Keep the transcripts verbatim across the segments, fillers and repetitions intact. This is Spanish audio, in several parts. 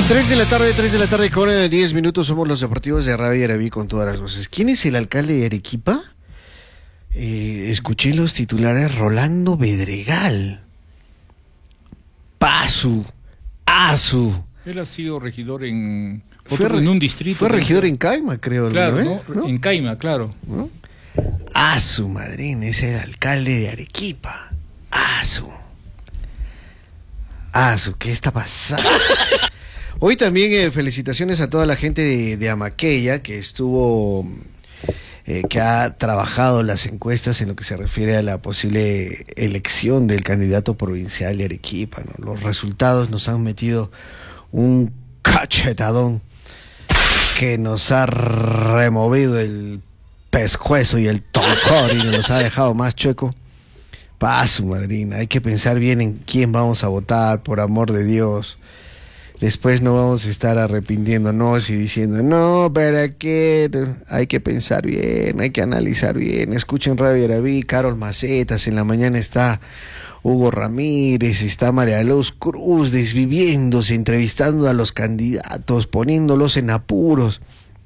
tres de la tarde, tres de la tarde con diez minutos, somos los deportivos de Radio Yarabí con todas las voces. ¿Quién es el alcalde de Arequipa? Eh, escuché los titulares: Rolando Bedregal. Pasu, Asu. Él ha sido regidor en, fue otro, en un distrito. Fue regidor en Caima, creo. Claro, ¿no? ¿no? ¿no? En Caima, claro. ¿No? Asu, madrín, es el alcalde de Arequipa. Asu. Asu, ¿qué está pasando? Hoy también eh, felicitaciones a toda la gente de, de Amaqueya que estuvo, eh, que ha trabajado las encuestas en lo que se refiere a la posible elección del candidato provincial de Arequipa, ¿no? Los resultados nos han metido un cachetadón que nos ha removido el pescuezo y el toncor y nos ha dejado más chueco. Paso, madrina, hay que pensar bien en quién vamos a votar, por amor de Dios. Después no vamos a estar arrepintiéndonos y diciendo, no, ¿para qué? Hay que pensar bien, hay que analizar bien. Escuchen Radio Yarabí, Carol Macetas, en la mañana está Hugo Ramírez, está María Luz Cruz desviviéndose, entrevistando a los candidatos, poniéndolos en apuros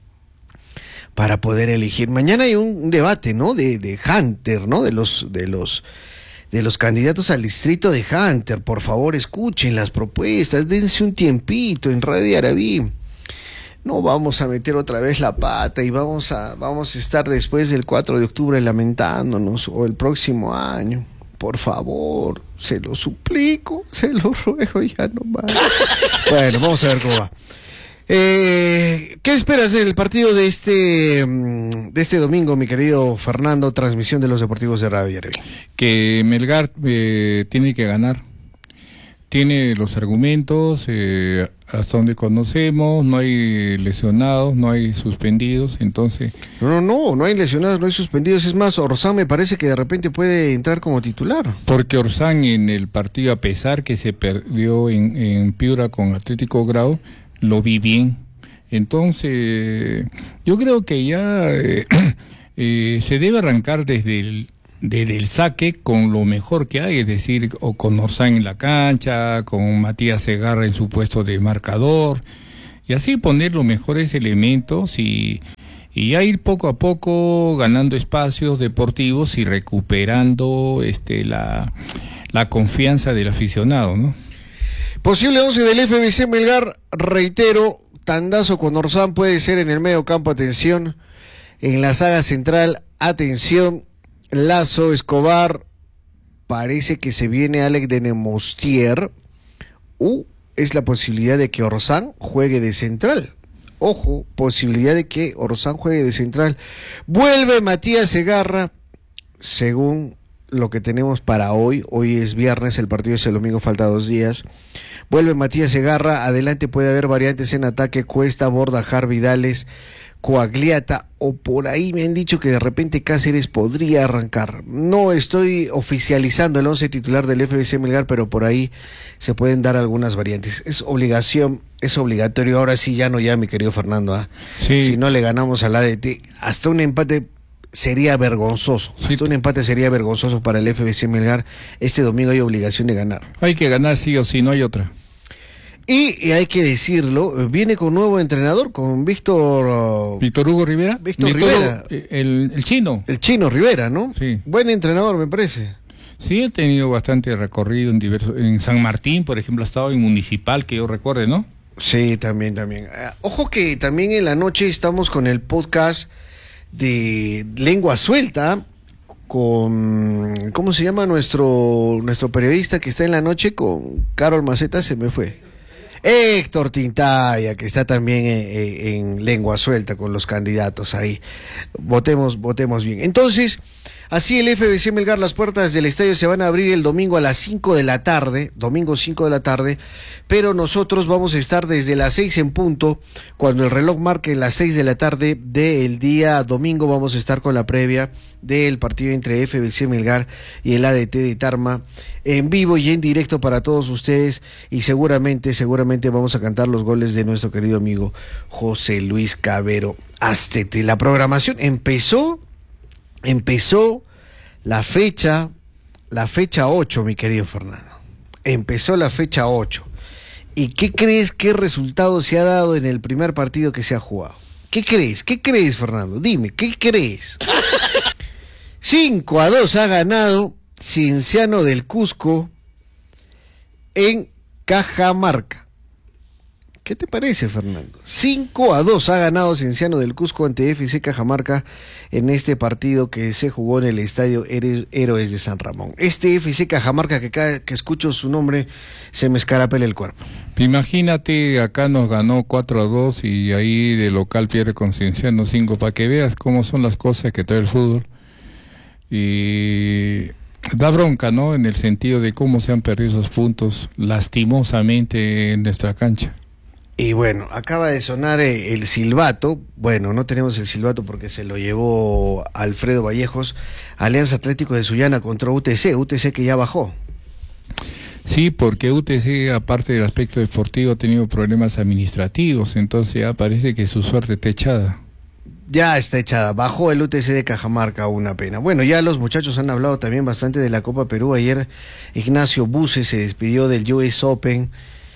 para poder elegir. Mañana hay un debate, ¿no? De, de Hunter, ¿no? De los, de los... de los candidatos al distrito de Hunter. Por favor, escuchen las propuestas, dense un tiempito en Radio Yarabí. No vamos a meter otra vez la pata y vamos a, vamos a estar después del cuatro de octubre lamentándonos, o el próximo año. Por favor, se lo suplico, se lo ruego, ya no más. Bueno, vamos a ver cómo va. Eh, ¿Qué esperas del partido de este de este domingo, mi querido Fernando? Transmisión de los deportivos de Radio Yarabí. Que Melgar eh, tiene que ganar. Tiene los argumentos, eh, hasta donde conocemos, no hay lesionados, no hay suspendidos, entonces... No, no, no, no hay lesionados, no hay suspendidos. Es más, Orsán me parece que de repente puede entrar como titular. Porque Orsán en el partido, a pesar que se perdió en, en Piura con Atlético Grau, lo vi bien. Entonces, yo creo que ya eh, eh, se debe arrancar desde el, desde el saque con lo mejor que hay, es decir, o con Orsán en la cancha, con Matías Segarra en su puesto de marcador, y así poner los mejores elementos y, y ya ir poco a poco ganando espacios deportivos y recuperando este la, la confianza del aficionado, ¿no? Posible once del F B C Melgar, reitero, tandazo con Orsán puede ser en el medio campo, atención, en la saga central, atención, Lazo, Escobar, parece que se viene Alex de Nemostier, uh, es la posibilidad de que Orsán juegue de central, ojo, posibilidad de que Orsán juegue de central, vuelve Matías Segarra, según lo que tenemos para hoy, hoy es viernes, el partido es el domingo, falta dos días, vuelve Matías Segarra, adelante puede haber variantes en ataque, Cuesta, Bordajar, Vidales, Coagliata, o por ahí me han dicho que de repente Cáceres podría arrancar. No estoy oficializando el once titular del F B C Melgar, pero por ahí se pueden dar algunas variantes. Es obligación, es obligatorio, ahora sí ya no ya, mi querido Fernando, ¿eh? Sí. Si no le ganamos al A D T, hasta un empate sería vergonzoso, sí. Hasta un empate sería vergonzoso para el F B C Melgar. Este domingo hay obligación de ganar. Hay que ganar sí o sí, no hay otra. Y, y hay que decirlo, viene con nuevo entrenador, con Víctor... ¿Víctor Hugo Rivera? Víctor Víctor, Rivera. El, el chino. El chino Rivera, ¿no? Sí. Buen entrenador, me parece. Sí, ha tenido bastante recorrido en diversos... En San Martín, por ejemplo, ha estado en Municipal, que yo recuerde, ¿no? Sí, también, también. Uh, ojo que también en la noche estamos con el podcast de Lengua Suelta, con... ¿Cómo se llama nuestro, nuestro periodista que está en la noche? Con Carol Maceta, se me fue. Héctor Tintaya, que está también en, en Lengua Suelta con los candidatos ahí. Votemos, votemos bien. Entonces, así el F B C Melgar, las puertas del estadio se van a abrir el domingo a las cinco de la tarde, domingo cinco de la tarde, pero nosotros vamos a estar desde las seis en punto, cuando el reloj marque las seis de la tarde del día domingo, vamos a estar con la previa del partido entre F B C Melgar y el A D T de Tarma, en vivo y en directo para todos ustedes, y seguramente, seguramente vamos a cantar los goles de nuestro querido amigo José Luis Cabero Astete. La programación empezó, empezó la fecha, la fecha ocho, mi querido Fernando. Empezó la fecha ocho. ¿Y qué crees qué resultado se ha dado en el primer partido que se ha jugado? ¿Qué crees? ¿Qué crees, Fernando? Dime, ¿qué crees? cinco a dos ha ganado Cienciano del Cusco en Cajamarca. ¿Qué te parece, Fernando? cinco a dos ha ganado Cienciano del Cusco ante F C Cajamarca en este partido que se jugó en el Estadio Héroes de San Ramón. Este F C Cajamarca, que cada que escucho su nombre se me escarapela el cuerpo. Imagínate, acá nos ganó cuatro a dos y ahí de local pierde con Cienciano cinco, para que veas cómo son las cosas que trae el fútbol. Y da bronca, ¿no? En el sentido de cómo se han perdido esos puntos lastimosamente en nuestra cancha. Y bueno, acaba de sonar el silbato. Bueno, no tenemos el silbato porque se lo llevó Alfredo Vallejos. Alianza Atlético de Sullana contra U T C, U T C que ya bajó. Sí, porque U T C, aparte del aspecto deportivo, ha tenido problemas administrativos, entonces ya parece que su suerte está echada. Ya está echada, bajó el U T C de Cajamarca, una pena. Bueno, ya los muchachos han hablado también bastante de la Copa Perú. Ayer Ignacio Buse se despidió del U S Open.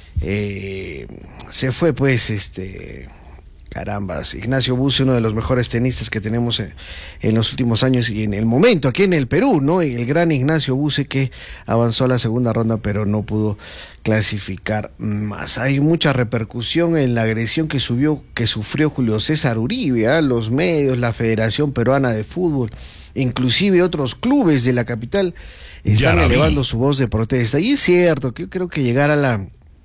Eh, se fue pues este carambas Ignacio Buse, uno de los mejores tenistas que tenemos en, en los últimos años y en el momento aquí en el Perú, ¿no? El gran Ignacio Buse, que avanzó a la segunda ronda pero no pudo clasificar más. Hay mucha repercusión en la agresión que subió, que sufrió Julio César Uribe, ¿eh? Los medios, la Federación Peruana de Fútbol, inclusive otros clubes de la capital están elevando su voz de protesta. Y es cierto que yo creo que llegar a la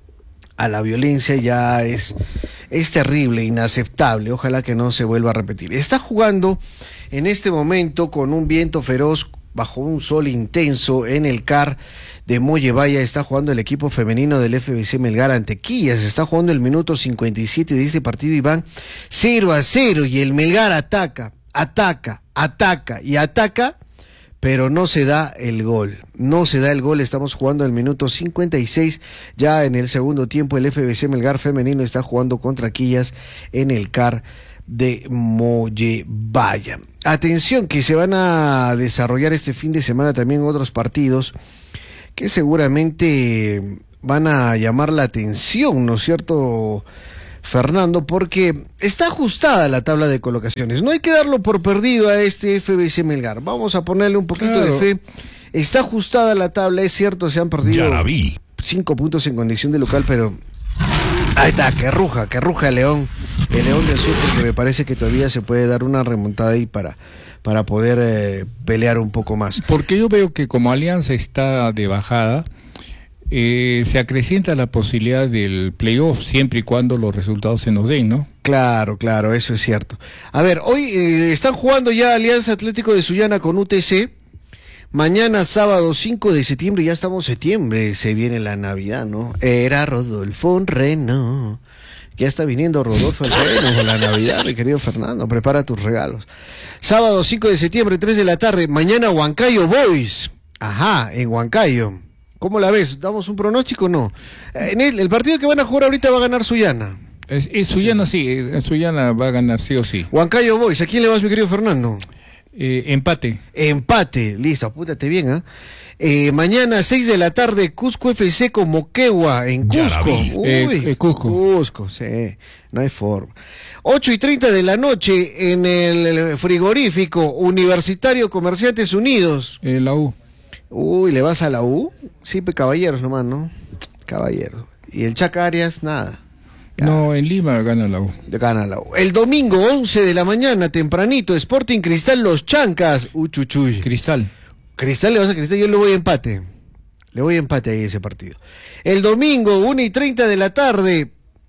a la violencia ya es, es terrible, inaceptable. Ojalá que no se vuelva a repetir. Está jugando en este momento con un viento feroz, bajo un sol intenso, en el C A R de Mollevaya. Está jugando el equipo femenino del F B C Melgar ante Quillas. Está jugando el minuto cincuenta y siete de este partido y van cero a cero, y el Melgar ataca, ataca, ataca y ataca, pero no se da el gol, no se da el gol. Estamos jugando el minuto cincuenta y seis, ya en el segundo tiempo. El F B C Melgar femenino está jugando contra Quillas en el C A R de Mollevaya. Atención, que se van a desarrollar este fin de semana también otros partidos que seguramente van a llamar la atención, ¿no es cierto, Fernando? Porque está ajustada la tabla de colocaciones. No hay que darlo por perdido a este F B C Melgar. Vamos a ponerle un poquito claro. de fe. Está ajustada la tabla, es cierto, se han perdido cinco puntos en condición de local, pero ahí está, que ruja, que ruja el León, el León del Sur, porque me parece que todavía se puede dar una remontada ahí para, para poder eh, pelear un poco más. Porque yo veo que como Alianza está de bajada, Eh, se acrecienta la posibilidad del playoff siempre y cuando los resultados se nos den, ¿no? Claro, claro, eso es cierto. A ver, hoy eh, están jugando ya Alianza Atlético de Sullana con U T C. Mañana sábado cinco de septiembre, ya estamos en septiembre, se viene la Navidad, ¿no? Era Rodolfo Reno. Ya está viniendo Rodolfo Reno con la Navidad, mi querido Fernando, prepara tus regalos. Sábado cinco de septiembre, tres de la tarde, mañana Huancayo Boys. Ajá, en Huancayo. ¿Cómo la ves? ¿Damos un pronóstico o no? En el, el partido que van a jugar ahorita va a ganar Sullana. Es, es Sullana, sí, sí. Sullana va a ganar sí o sí. Huancayo Boys, ¿a quién le vas, mi querido Fernando? Eh, empate. Empate, listo, apúntate bien, ¿ah? ¿eh? Eh, mañana seis de la tarde, Cusco F C con Moquegua en Cusco. Uy, eh, eh, Cusco. Cusco, sí, no hay forma. ocho y treinta de la noche en el frigorífico Universitario Comerciantes Unidos. Eh, la U. Uy, ¿le vas a la U? Sí, pues Caballeros nomás, ¿no? Caballeros. ¿Y el Chaca Arias? Nada. Ya. No, en Lima gana la U. Gana la U. El domingo, once de la mañana, tempranito, Sporting Cristal Los Chancas. Uchuchuy. Cristal. Cristal, le vas a Cristal, yo le voy a empate. Le voy a empate ahí a ese partido. El domingo, una y treinta de la tarde,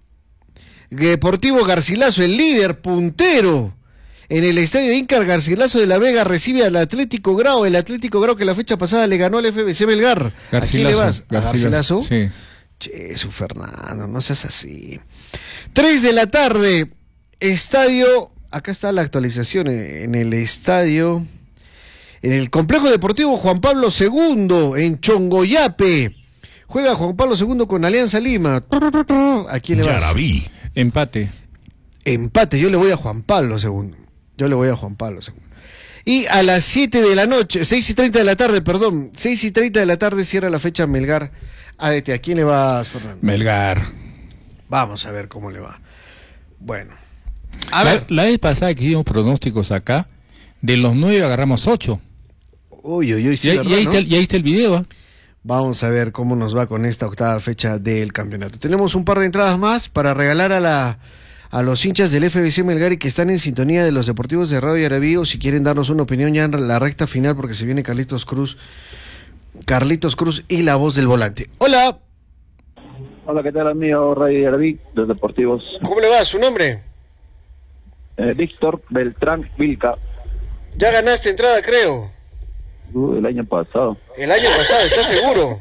Deportivo Garcilaso, el líder puntero. En el estadio Incar, Garcilaso de la Vega recibe al Atlético Grau, el Atlético Grau que la fecha pasada le ganó al F B C Melgar. Garcilaso, ¿a quién le vas? ¿A Garcilaso? Sí. Che, su Fernando, no seas así. tres de la tarde, estadio, acá está la actualización, en el estadio, en el Complejo Deportivo Juan Pablo segundo, en Chongoyape. Juega Juan Pablo segundo con Alianza Lima. ¿A quién le vas? Ya la vi. Empate. Empate, yo le voy a Juan Pablo segundo. Yo le voy a Juan Pablo segundo. Y a las siete de la noche, seis y treinta de la tarde, perdón, seis y treinta de la tarde cierra la fecha Melgar A D T, ¿a quién le vas, Fernando? Melgar. Vamos a ver cómo le va. Bueno. A la, ver. La vez pasada que hicimos pronósticos acá, de los nueve agarramos ocho. Uy, uy, uy, sí, y, ¿verdad, y, ahí no? está el, y ahí está el video. ¿eh? Vamos a ver cómo nos va con esta octava fecha del campeonato. Tenemos un par de entradas más para regalar a la a los hinchas del F B C Melgar y que están en sintonía de los deportivos de Radio Yarabí, o si quieren darnos una opinión ya en la recta final, porque se viene Carlitos Cruz. Carlitos Cruz y la voz del volante. Hola. Hola, ¿qué tal, amigo Radio Yarabí, los deportivos? ¿Cómo le va? ¿Su nombre? Eh, Víctor Beltrán Vilca. Ya ganaste entrada, creo. Uh, el año pasado. El año pasado, ¿estás seguro?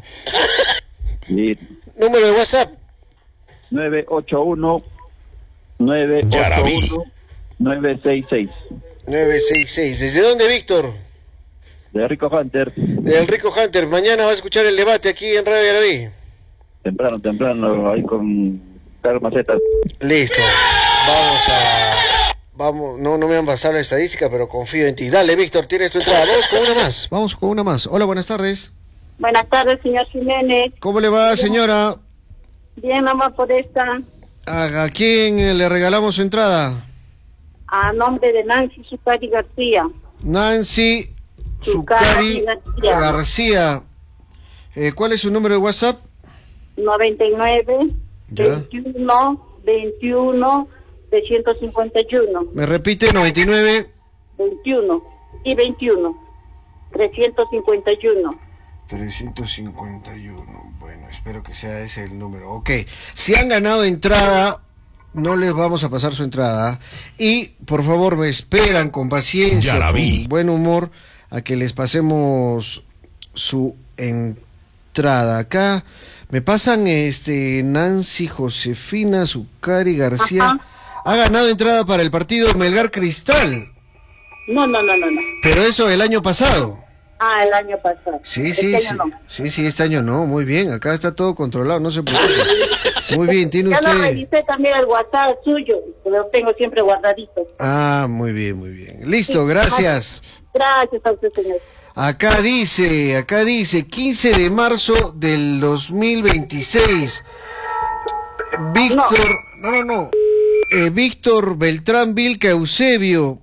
Sí. Número de WhatsApp. nueve ocho uno nueve ocho uno nueve seis seis. nueve seis seis. ¿Desde dónde, Víctor? De Rico Hunter. Del Rico Hunter. Mañana va a escuchar el debate aquí en Radio Yarabí. Temprano, temprano, ahí con Carlos Maceta. Listo. Vamos a... Vamos, no, no me han pasado la estadística, pero confío en ti. Dale, Víctor, tienes tu entrada. Vamos con una más. Vamos con una más. Hola, buenas tardes. Buenas tardes, señor Jiménez. ¿Cómo le va, señora? Bien, vamos por esta. ¿A, a quién le regalamos su entrada? A nombre de Nancy Zucari García. Nancy Zucari García. García. Eh, ¿Cuál es su número de WhatsApp? noventa y nueve, Ya. veintiuno, veintiuno, trescientos cincuenta y uno. Me repite, noventa y nueve. veintiuno y veintiuno, trescientos cincuenta y uno. trescientos cincuenta y uno. Bueno, espero que sea ese el número. Ok. Si han ganado entrada, no les vamos a pasar su entrada. Y, por favor, me esperan con paciencia, con buen humor, a que les pasemos su entrada. Acá me pasan este Nancy Josefina Zucari García. Ajá. Ha ganado entrada para el partido Melgar Cristal. No, no, no, no, no. Pero eso el año pasado. Ah, el año pasado. Sí, Este sí, año sí. no. Sí, sí, este año no, muy bien. Acá está todo controlado, no se preocupe. Muy bien, tiene Ya lo usted... revisé también el WhatsApp suyo, que lo tengo siempre guardadito. Ah, muy bien, muy bien. Listo, gracias. Gracias a usted, señor. Acá dice, acá dice, quince de marzo del dos mil veintiséis. Víctor, no, no, no. Eh, Víctor Beltrán Vilca Eusebio.